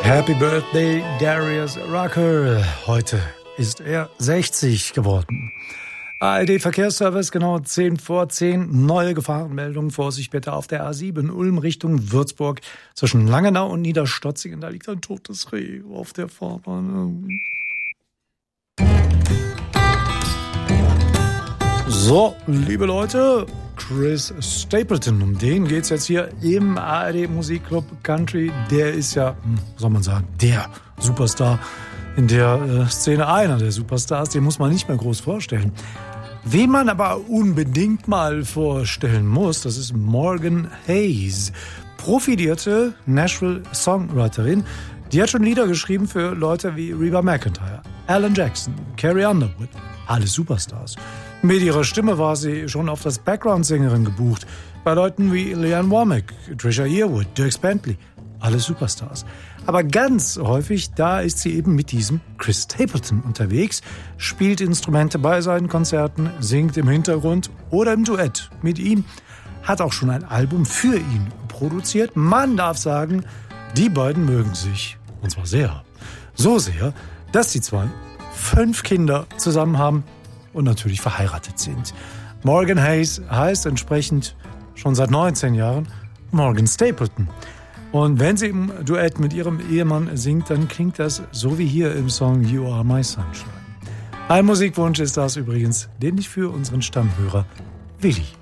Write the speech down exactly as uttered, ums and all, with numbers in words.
Happy Birthday, Darius Rucker. Heute ist er sechzig geworden. A R D-Verkehrsservice, genau zehn vor zehn. Neue Gefahrenmeldung. Vorsicht bitte auf der A sieben Ulm Richtung Würzburg. Zwischen Langenau und Niederstotzingen. Da liegt ein totes Reh auf der Fahrbahn. So, liebe Leute, Chris Stapleton, um den geht's jetzt hier im A R D Musikclub Country. Der ist ja, was soll man sagen, der Superstar in der äh, Szene, einer der Superstars, den muss man nicht mehr groß vorstellen. Wen man aber unbedingt mal vorstellen muss, das ist Morgan Hayes, profilierte Nashville-Songwriterin. Die hat schon Lieder geschrieben für Leute wie Reba McEntire, Alan Jackson, Carrie Underwood, alle Superstars. Mit ihrer Stimme war sie schon auf das Background-Sängerin gebucht. Bei Leuten wie Leanne Womack, Trisha Yearwood, Dierks Bentley. Alle Superstars. Aber ganz häufig, da ist sie eben mit diesem Chris Stapleton unterwegs, spielt Instrumente bei seinen Konzerten, singt im Hintergrund oder im Duett mit ihm, hat auch schon ein Album für ihn produziert. Man darf sagen, die beiden mögen sich. Und zwar sehr. So sehr, dass die zwei fünf Kinder zusammen haben und natürlich verheiratet sind. Morgan Hayes heißt entsprechend schon seit neunzehn Jahren Morgan Stapleton. Und wenn sie im Duett mit ihrem Ehemann singt, dann klingt das so wie hier im Song You Are My Sunshine. Ein Musikwunsch ist das übrigens, den ich für unseren Stammhörer Willi